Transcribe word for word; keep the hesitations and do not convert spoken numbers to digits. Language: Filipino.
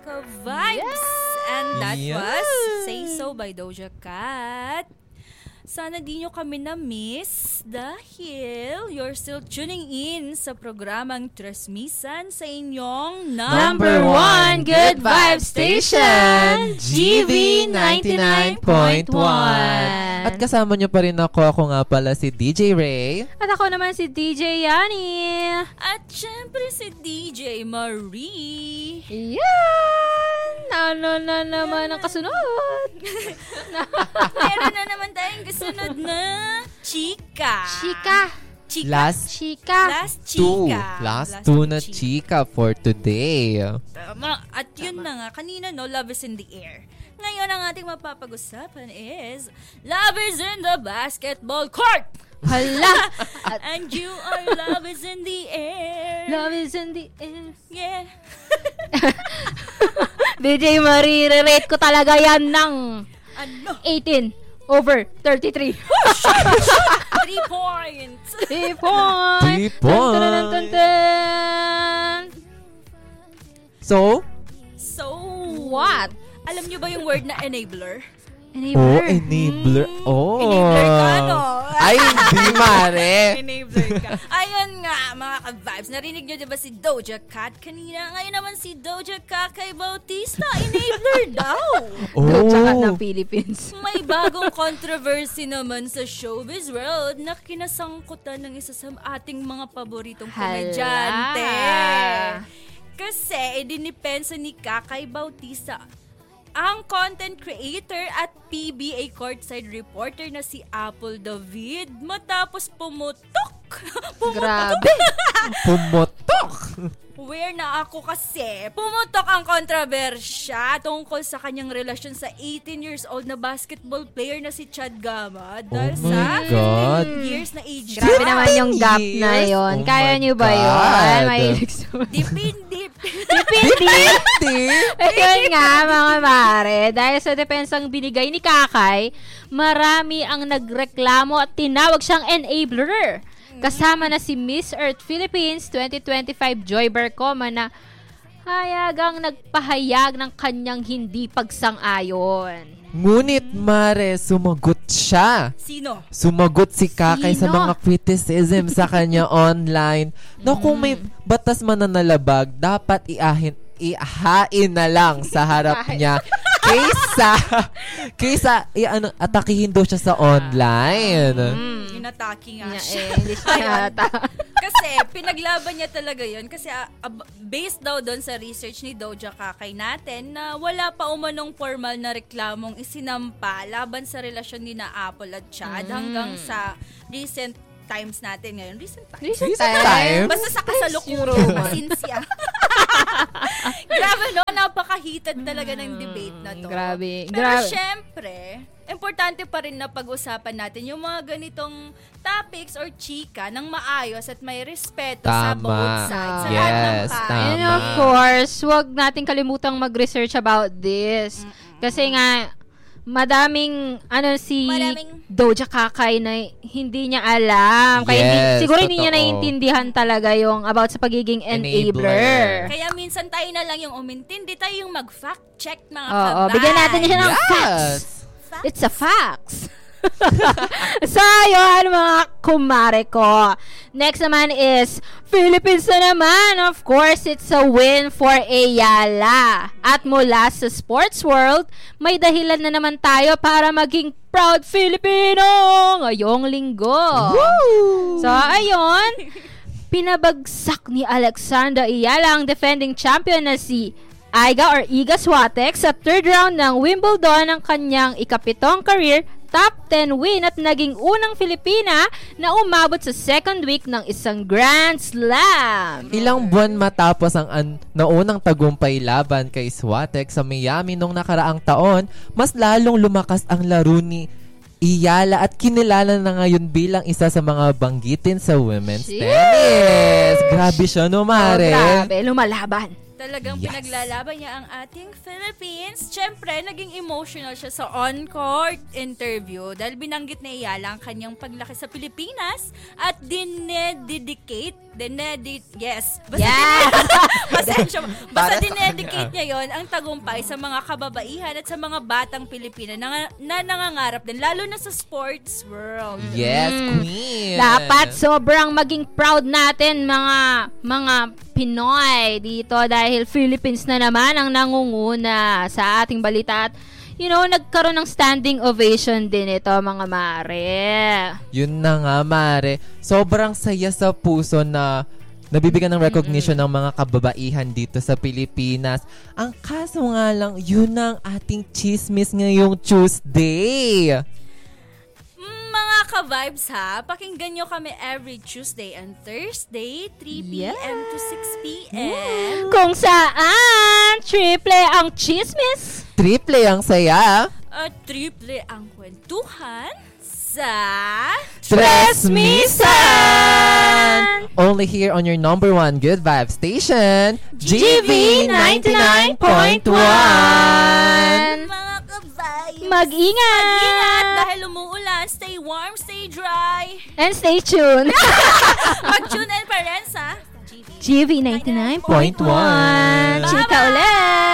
ka-vibes! Yeah! And that yeah. was Say So by Doja Cat. Sana di nyo kami na-miss dahil you're still tuning in sa programang Tresmisan sa inyong number one Good Vibe Station, G V ninety-nine point one. At kasama nyo pa rin ako, ako nga pala si D J Ray. At ako naman si D J Yani. At syempre si D J Marie. Yan! Ano na naman ang kasunod? Meron na naman tayong kasunod na chika. Chika. Chika. Last chika. Last chika. Two. Last, Last two na chika for today. Tama. At yun na nga, kanina no, Love is in the Air. Ngayon ang ating mapapag-usapan is Love is in the Basketball Court. Hala! And you are love is in the air. Love is in the air. Yeah. D J Marie, rate ko talaga yan ng ano? eighteen over thirty-three. Three points. Three points. Three points. Dun, dun, dun, dun. So? So, what? Alam nyo ba yung word na enabler? Enabler. Oh, enabler. Mm, oh. Enabler ka, no? Ay, hindi, mare. Enabler ka. Ayun nga, mga ka-vibes. Narinig nyo diba si Doja Cat kanina? Ngayon naman si Doja Cat kay Bautista. Enabler daw. Oh. Doja Cat ng Philippines. May bagong controversy naman sa showbiz world na kinasangkutan ng isa sa ating mga paboritong komedyante. Kasi, idinipensa ni Kakay Bautista ang content creator at P B A courtside reporter na si Apple David matapos pumutok. Pumutok. Grabe. Pumutok. Where na ako kasi, pumutok ang kontrobersya tungkol sa kanyang relasyon sa eighteen years old na basketball player na si Chad Gama dahil oh sa God. fifteen years na age. Grabe naman yung gap na yon. Oh Kaya nyo ba God. yun? Mahilig sa... Dipindip. Dipindi. Ayun nga, mga mare. Dahil sa depensang binigay ni Kakay, marami ang nagreklamo at tinawag siyang enabler. Kasama na si Miss Earth Philippines twenty twenty-five Joy Bercoma na hayagang nagpahayag ng kanyang hindi pagsang-ayon. Ngunit, mare, sumagot siya. Sino? Sumagot si Kakay Sino? sa mga criticism sa kanya online. No, kung may batas man na nalabag, dapat iahin, ihain na lang sa harap niya. Kaysa, kaysa, i- ano, atakihin daw siya sa online. Mm, inatake nga Yeah, siya. eh, hindi siya yata. Kasi, pinaglaban niya talaga yun. Kasi, uh, uh, based daw doon sa research ni Doja Kakay natin, na wala pa umanong formal na reklamong isinampa laban sa relasyon ni na Apple at Chad Mm. hanggang sa recent times natin ngayon. Recent times. Recent Recent time. time? Basta sa kasalukuyan. Sinsya. Grabe, no? Napaka-heated talaga ng debate na to. Grabe. Pero Grabe. syempre, importante pa rin na pag-usapan natin yung mga ganitong topics or chika ng maayos at may respeto sa Tama. both sides. Sa Yes, lahat ng tama. panig. And of course, wag natin kalimutang mag-research about this. Mm-mm. Kasi nga, madaming, ano, si Madaming- Doja Kakay na hindi niya alam. Kaya hindi, Yes, siguro hindi niya totoo. naiintindihan talaga yung about sa pagiging enabler. Enabler. Kaya minsan tayo na lang yung umintindi, tayo yung mag-fact check mga Oo, kabay. bigyan natin siya ng facts. Yes. Facts? It's a facts. So, yun mga kumare ko. Next naman is Philippines na naman. Of course, it's a win for Ayala. At mula sa sports world, may dahilan na naman tayo para maging proud Filipino ngayong linggo. Woo! So, ayun. Pinabagsak ni Alexandra Ayala ang defending champion na si Iga or Iga Swiatek sa third round ng Wimbledon ng kanyang ikapitong career top ten win at naging unang Filipina na umabot sa second week ng isang Grand Slam. Ilang buwan matapos ang an- naunang tagumpay laban kay Swiatek sa Miami nung nakaraang taon, mas lalong lumakas ang laro ni Ayala at kinilala na ngayon bilang isa sa mga banggitin sa women's Sheesh! tennis. Grabe siya, no, mare? Oh, grabe, lumalaban. Talagang Yes. pinaglalaban niya ang ating Philippines. Siyempre, naging emotional siya sa on-court interview dahil binanggit ni Ayala ang kanyang paglaki sa Pilipinas at dinededicate dinedit, yes, basta, Yeah. dinedit, pasensya, basta Para sa dinedicate kanya. niya yon ang tagumpay sa mga kababaihan at sa mga batang Pilipina na, na nangangarap din, lalo na sa sports world. Yes, Mm. queen. Dapat sobrang maging proud natin mga mga Pinoy dito dahil Philippines na naman ang nangunguna sa ating balita at you know, nagkaroon ng standing ovation din ito mga mare. Yun na nga, Mare. Sobrang saya sa puso na nabibigyan ng recognition ng mga kababaihan dito sa Pilipinas. Ang kaso nga lang, yun ang ating chismis ngayong Tuesday. Mm, mga ka-vibes ha, pakinggan nyo kami every Tuesday and Thursday, three p.m. to six p.m. Kung saan triple ang chismis. Triple ang saya. At triple ang kwentuhan sa Tres Misan! Only here on your number one good vibe station, G V ninety-nine point one. mga ka-vibes. Mag-ingat! Mag-ingat dahil umuulan. Stay warm, stay dry. And stay tuned. Mag-tune in pa rin sa G V ninety-nine point Point one. one. Chika ulit!